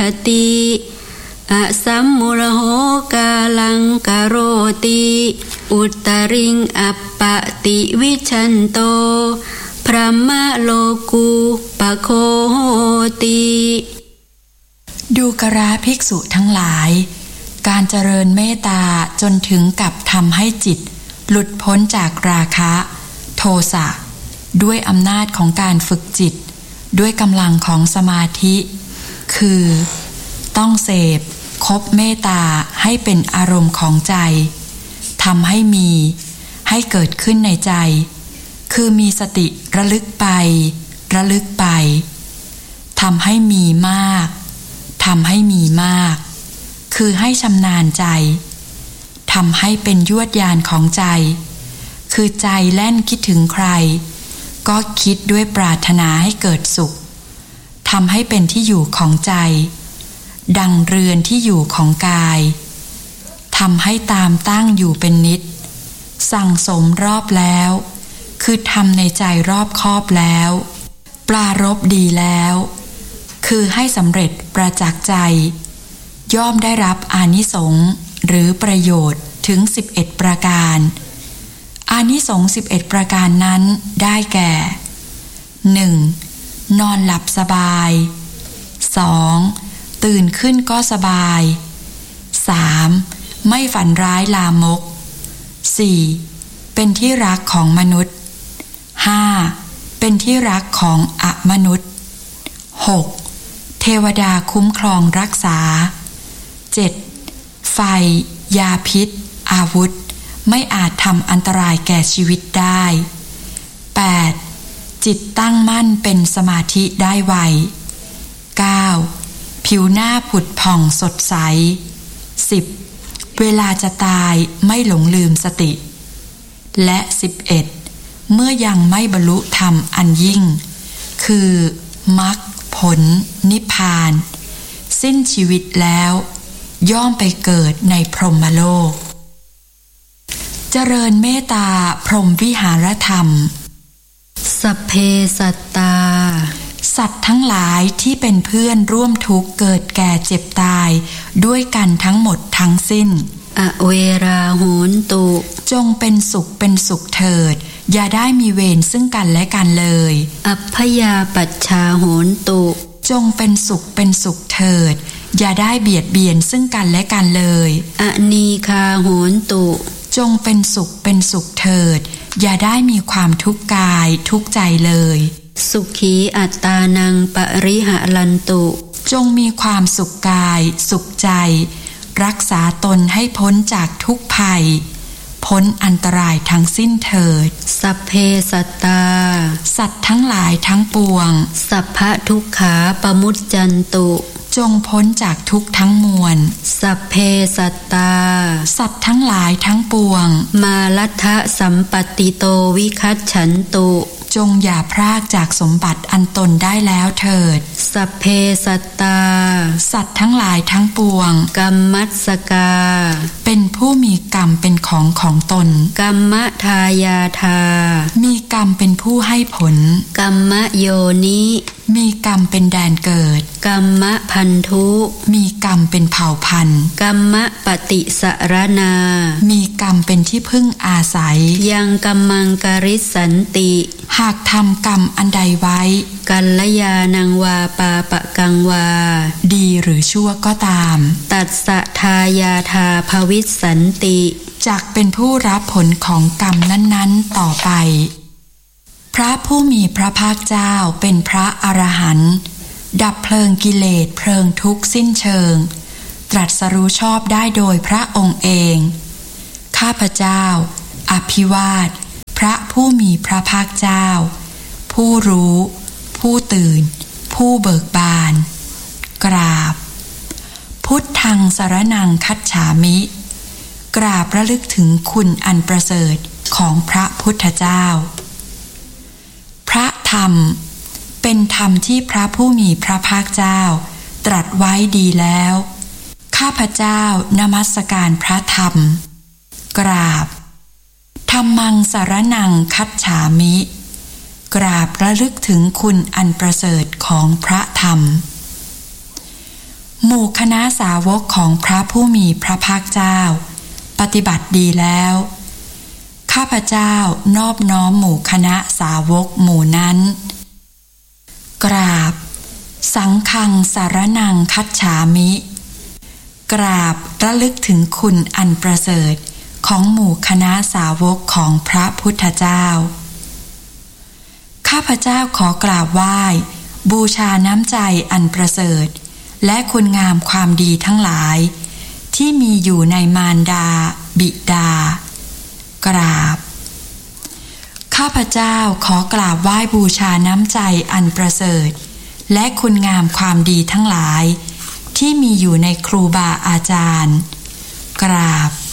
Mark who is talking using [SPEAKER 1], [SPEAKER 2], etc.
[SPEAKER 1] ติอสัมมุรโหกาลังกโรติอุตตริงอัปปติวิชันโตพรหมโลกุปโคโหติ
[SPEAKER 2] ดูกราภิกษุทั้งหลายการเจริญเมตตาจนถึงกับทำให้จิตหลุดพ้นจากราคะโทสะด้วยอำนาจของการฝึกจิตด้วยกำลังของสมาธิคือต้องเสพคบเมตตาให้เป็นอารมณ์ของใจทำให้มีให้เกิดขึ้นในใจคือมีสติระลึกไประลึกไปทำให้มีมากทำให้มีมากคือให้ชำนาญใจทำให้เป็นยวดยานของใจคือใจแล่นคิดถึงใครก็คิดด้วยปรารถนาให้เกิดสุขทำให้เป็นที่อยู่ของใจดังเรือนที่อยู่ของกายทำให้ตามตั้งอยู่เป็นนิจสั่งสมรอบแล้วคือทำในใจรอบคอบแล้วปรารภดีแล้วคือให้สำเร็จประจักษ์ใจย่อมได้รับอานิสงส์หรือประโยชน์ถึง11ประการอานิสงส์11ประการนั้นได้แก่ 1. นอนหลับสบาย 2. ตื่นขึ้นก็สบาย 3. ไม่ฝันร้ายลามก 4. เป็นที่รักของมนุษย์ 5. เป็นที่รักของอมนุษย์ 6. เทวดาคุ้มครองรักษา 7. ไฟยาพิษอาวุธไม่อาจทำอันตรายแก่ชีวิตได้ 8. จิตตั้งมั่นเป็นสมาธิได้ไว 9. ผิวหน้าผุดผ่องสดใส 10. เวลาจะตายไม่หลงลืมสติและ 11. เมื่อยังไม่บรรลุธรรมอันยิ่งคือมรรคผลนิพพานสิ้นชีวิตแล้วย่อมไปเกิดในพรหมโลกเจริญเมตตาพรหมวิหารธรรม
[SPEAKER 1] สัพเพสัตตา
[SPEAKER 2] สัตว์ทั้งหลายที่เป็นเพื่อนร่วมทุกข์เกิดแก่เจ็บตายด้วยกันทั้งหมดทั้งสิ้น
[SPEAKER 1] อเวราโหนตุ
[SPEAKER 2] จงเป็นสุขเป็นสุขเถิดอย่าได้มีเวรซึ่งกันและกันเลย
[SPEAKER 1] อัพพยาปัชชาโหนตุ
[SPEAKER 2] จงเป็นสุขเป็นสุขเถิดอย่าได้เบียดเบียนซึ่งกันและกันเลย
[SPEAKER 1] อนีคาโหนตุ
[SPEAKER 2] จงเป็นสุขเป็นสุขเถิดอย่าได้มีความทุกข์กายทุกข์ใจเลย
[SPEAKER 1] สุขีอัตตานังปริหะลันตุ
[SPEAKER 2] จงมีความสุขกายสุขใจรักษาตนให้พ้นจากทุกภัยพ้นอันตรายทั้งสิ้นเถิด
[SPEAKER 1] สัพเพสัตตา
[SPEAKER 2] สัตว์ทั้งหลายทั้งปวง
[SPEAKER 1] สัพพะทุกขาปมุจจันตุ
[SPEAKER 2] จงพ้นจากทุกข์ทั้งมวล
[SPEAKER 1] สัพเพสัตตา
[SPEAKER 2] สัตว์ทั้งหลายทั้งปวง
[SPEAKER 1] มาลัทธะสัมปติโตวิคัจฉันตุ
[SPEAKER 2] จงอย่าพรากจากสมบัติอันตนได้แล้วเถิด
[SPEAKER 1] สัพเพสัตตา
[SPEAKER 2] สัตว์ทั้งหลายทั้งปวง
[SPEAKER 1] กัมมัสสกา
[SPEAKER 2] เป็นผู้มีกรรมเป็นของตน
[SPEAKER 1] กัมมะทายาทา
[SPEAKER 2] มีกรรมเป็นผู้ให้ผล
[SPEAKER 1] กัมมะโยนิ
[SPEAKER 2] มีกรรมเป็นแดนเกิด
[SPEAKER 1] กัมมะพันธุ
[SPEAKER 2] มีกรรมเป็นเผ่าพันธุ์
[SPEAKER 1] กัมมะปฏิสรณา
[SPEAKER 2] มีกรรมเป็นที่พึ่งอาศัย
[SPEAKER 1] ยังกัมมังกริสันติ
[SPEAKER 2] หากทำกรรมอันใดไว้
[SPEAKER 1] กัลยาณังวาปาปะกังวา
[SPEAKER 2] ดีหรือชั่วก็ตาม
[SPEAKER 1] ตัสสะทายาทาภวิสสันติ
[SPEAKER 2] จักเป็นผู้รับผลของกรรมนั้นๆต่อไปพระผู้มีพระภาคเจ้าเป็นพระอรหันต์ดับเพลิงกิเลสเพลิงทุกข์สิ้นเชิงตรัสรู้ชอบได้โดยพระองค์เองข้าพเจ้าอภิวาทพระผู้มีพระภาคเจ้าผู้รู้ผู้ตื่นผู้เบิกบานกราบพุทธังสรณังคัจฉามิกราบระลึกถึงคุณอันประเสริฐของพระพุทธเจ้าพระธรรมเป็นธรรมที่พระผู้มีพระภาคเจ้าตรัสไว้ดีแล้วข้าพเจ้านมัสการพระธรรมกราบธัมมังสรณังคัจฉามิกราบระลึกถึงคุณอันประเสริฐของพระธรรมหมู่คณะสาวกของพระผู้มีพระภาคเจ้าปฏิบัติดีแล้วข้าพเจ้านอบน้อมหมู่คณะสาวกหมู่นั้นกราบสังฆังสารนังคัจฉามิกราบระลึกถึงคุณอันประเสริฐของหมู่คณะสาวกของพระพุทธเจ้าข้าพเจ้าขอกราบไหว้บูชาน้ำใจอันประเสริฐและคุณงามความดีทั้งหลายที่มีอยู่ในมารดาบิดากราบข้าพเจ้าขอกราบไหว้บูชาน้ำใจอันประเสริฐและคุณงามความดีทั้งหลายที่มีอยู่ในครูบาอาจารย์กราบ